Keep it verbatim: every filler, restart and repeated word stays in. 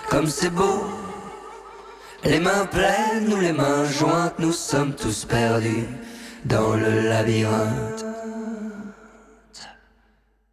comme c'est beau. Les mains pleines ou les mains jointes, nous sommes tous perdus dans le labyrinthe